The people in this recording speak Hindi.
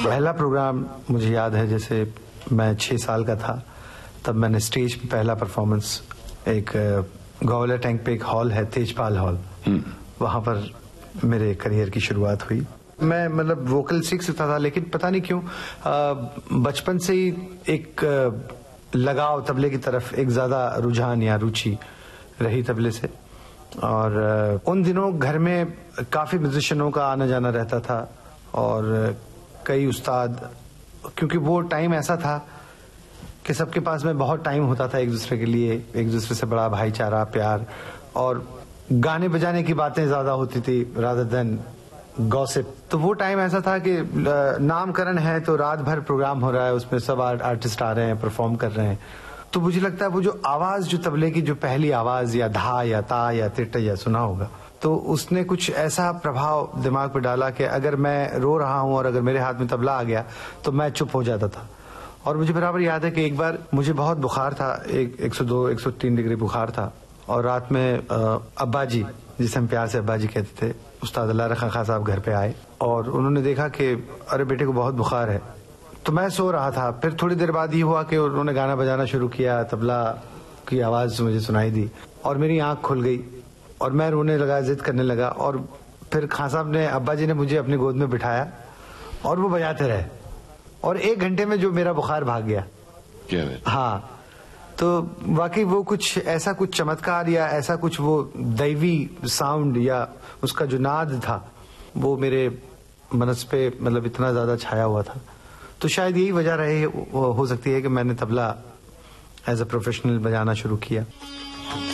पहला प्रोग्राम मुझे याद है, जैसे मैं 6 साल का था तब मैंने स्टेज पे पहला परफॉर्मेंस एक गौला टैंक पे एक हॉल है, तेजपाल हॉल, वहां पर मेरे करियर की शुरुआत हुई। मैं मतलब वोकल सीख सकता था, लेकिन पता नहीं क्यों बचपन से ही एक लगाव तबले की तरफ, एक ज्यादा रुझान या रुचि रही तबले से। और उन दिनों घर में काफी म्यूजिशियनों का आना जाना रहता था और कई उस्ताद, क्योंकि वो टाइम ऐसा था कि सबके पास में बहुत टाइम होता था एक दूसरे के लिए, एक दूसरे से बड़ा भाईचारा, प्यार, और गाने बजाने की बातें ज्यादा होती थी रादर देन गॉसिप। तो वो टाइम ऐसा था कि नामकरण है तो रात भर प्रोग्राम हो रहा है, उसमें सब आर्टिस्ट आ रहे हैं, परफॉर्म कर रहे हैं। तो मुझे लगता है वो जो आवाज, जो तबले की जो पहली आवाज, या धा या ता या तिट या सुना होगा, तो उसने कुछ ऐसा प्रभाव दिमाग पर डाला कि अगर मैं रो रहा हूं और अगर मेरे हाथ में तबला आ गया तो मैं चुप हो जाता था। और मुझे बराबर याद है कि एक बार मुझे बहुत बुखार था, 102-103 डिग्री बुखार था, और रात में अब्बा जी, जिसे हम प्यार से अब्बा जी कहते थे, उस्ताद अल्लाह रखा खां साहब घर पे आए और उन्होंने देखा कि अरे बेटे को बहुत बुखार है। तो मैं सो रहा था, फिर थोड़ी देर बाद ये हुआ कि उन्होंने गाना बजाना शुरू किया, तबला की आवाज मुझे सुनाई दी और मेरी आंख खुल गई और मैं रोने लगा, जिद करने लगा। और फिर खां साहब ने, अब्बा जी ने मुझे अपनी गोद में बिठाया और वो बजाते रहे और 1 घंटे में जो मेरा बुखार भाग गया। हाँ, तो वाकई वो कुछ ऐसा, कुछ चमत्कार या ऐसा कुछ वो दैवी साउंड या उसका जो नाद था वो मेरे मनस पे मतलब इतना ज्यादा छाया हुआ था। तो शायद यही वजह रहे हो सकती है कि मैंने तबला एज अ प्रोफेशनल बजाना शुरू किया।